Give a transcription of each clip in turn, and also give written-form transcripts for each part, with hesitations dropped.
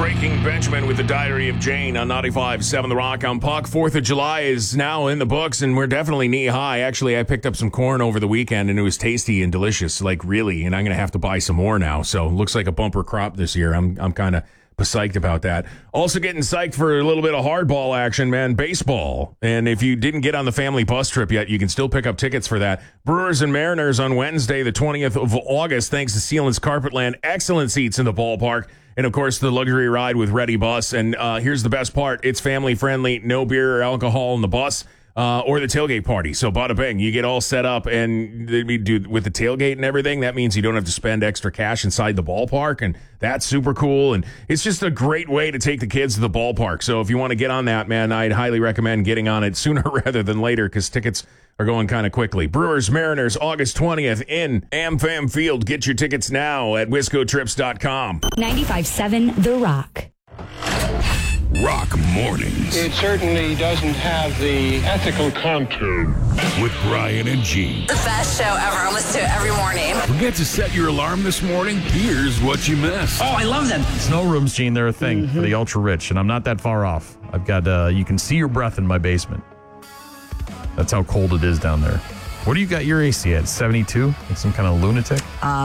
Breaking Benjamin with the Diary of Jane on 95.7 The Rock. I'm Puck. 4th of July is now in the books, and we're definitely knee-high. Actually, I picked up some corn over the weekend, and it was tasty and delicious, like really, and I'm going to have to buy some more now. So looks like a bumper crop this year. I'm kind of psyched about that. Also getting psyched for a little bit of hardball action, man. Baseball. And if you didn't get on the family bus trip yet, you can still pick up tickets for that. Brewers and Mariners on Wednesday, the 20th of August, thanks to Sealands Carpetland. Excellent seats in the ballpark. And, of course, the luxury ride with Ready Bus. And here's the best part. It's family-friendly. No beer or alcohol in the bus or the tailgate party. So, bada bing, you get all set up. And with the tailgate and everything, that means you don't have to spend extra cash inside the ballpark. And that's super cool. And it's just a great way to take the kids to the ballpark. So if you want to get on that, man, I'd highly recommend getting on it sooner rather than later because tickets are going kind of quickly. Brewers, Mariners, August 20th in AmFam Field. Get your tickets now at WiscoTrips.com. 95.7 The Rock. Rock Mornings. It certainly doesn't have the ethical contour. With Brian and Gene. The best show ever. I listen to it every morning. Forget to set your alarm this morning? Here's what you missed. Oh, I love them. Snow rooms, Gene, they're a thing for the ultra rich, and I'm not that far off. I've got, you can see your breath in my basement. That's how cold it is down there. What do you got your AC at? 72? Like some kind of lunatic?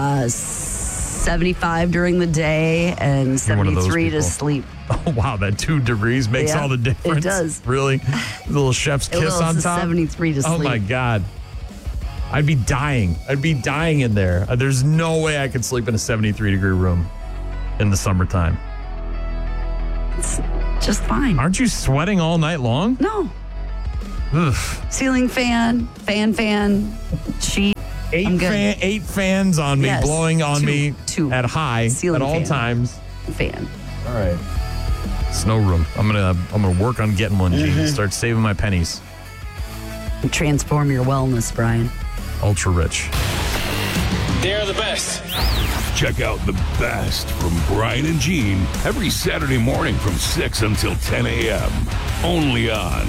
75 during the day and 73 to sleep. Oh, wow. That 2 degrees makes all the difference. It does. Really? A little chef's kiss on top? 73 to sleep. Oh, my God. I'd be dying. I'd be dying in there. There's no way I could sleep in a 73-degree room in the summertime. It's just fine. Aren't you sweating all night long? No. Ugh. Ceiling fan, sheet. 8 fans on me, blowing on me at high ceiling at all times. Fan. All right. Snow room. I'm gonna work on getting one, Gene. Start saving my pennies. Transform your wellness, Brian. Ultra rich. They're the best. Check out the best from Brian and Gene every Saturday morning from 6 until 10 a.m. Only on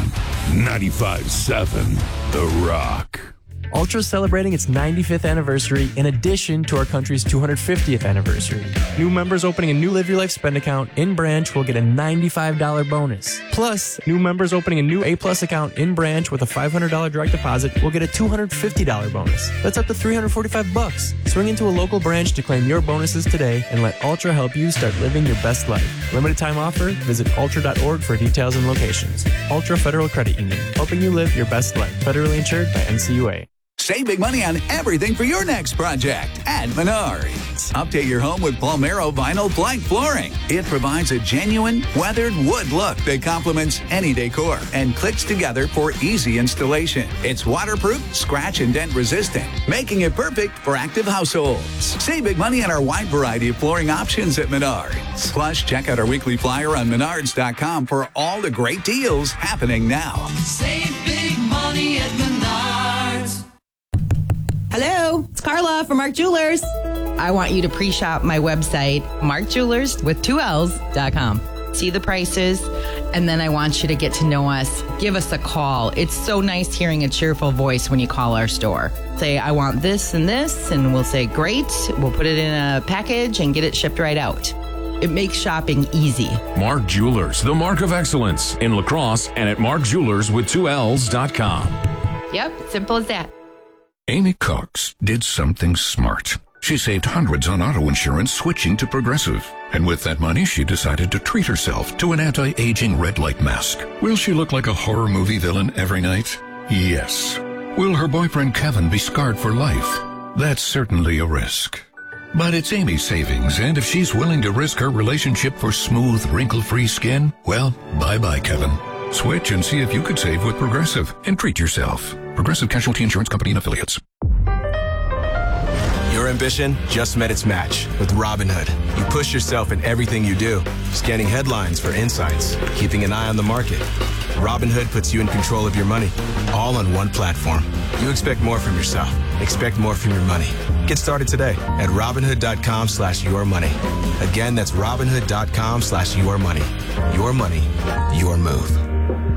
95.7 The Rock. Ultra is celebrating its 95th anniversary in addition to our country's 250th anniversary. New members opening a new Live Your Life spend account in branch will get a $95 bonus. Plus, new members opening a new A-Plus account in branch with a $500 direct deposit will get a $250 bonus. That's up to $345. Swing into a local branch to claim your bonuses today and let Ultra help you start living your best life. Limited time offer. Visit ultra.org for details and locations. Ultra Federal Credit Union, helping you live your best life. Federally insured by NCUA. Save big money on everything for your next project at Menards. Update your home with Palmero Vinyl Plank Flooring. It provides a genuine, weathered wood look that complements any decor and clicks together for easy installation. It's waterproof, scratch and dent resistant, making it perfect for active households. Save big money on our wide variety of flooring options at Menards. Plus, check out our weekly flyer on Menards.com for all the great deals happening now. Save big money at Menards. Hello, it's Carla from Mark Jewelers. I want you to pre-shop my website, markjewelers.com. See the prices, and then I want you to get to know us. Give us a call. It's so nice hearing a cheerful voice when you call our store. Say, I want this, and we'll say, great. We'll put it in a package and get it shipped right out. It makes shopping easy. Mark Jewelers, the mark of excellence in La Crosse and at markjewelers.com. Yep, simple as that. Amy Cox did something smart. She saved hundreds on auto insurance switching to Progressive. And with that money, she decided to treat herself to an anti-aging red light mask. Will she look like a horror movie villain every night? Yes. Will her boyfriend Kevin be scarred for life? That's certainly a risk. But it's Amy's savings, and if she's willing to risk her relationship for smooth, wrinkle-free skin, well, bye-bye, Kevin. Switch and see if you could save with Progressive and treat yourself. Progressive Casualty Insurance Company and Affiliates. Your ambition just met its match with Robinhood. You push yourself in everything you do, scanning headlines for insights, keeping an eye on the market. Robinhood puts you in control of your money, all on one platform. You expect more from yourself. Expect more from your money. Get started today at Robinhood.com/yourmoney. Again, that's Robinhood.com/yourmoney. Your money, your move.